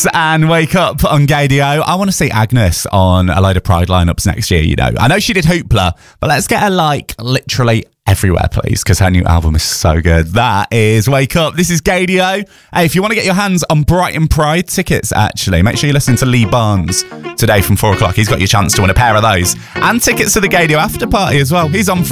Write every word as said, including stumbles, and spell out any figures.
Agnes and Wake Up on Gaydio. I want to see Agnes on a load of Pride lineups next year, you know. I know she did Hoopla, but let's get her like literally everywhere, please, because her new album is so good. That is Wake Up. This is Gaydio. Hey, if you want to get your hands on Brighton Pride tickets, actually, make sure you listen to Lee Barnes today from four o'clock. He's got your chance to win a pair of those and tickets to the Gaydio after party as well. He's on from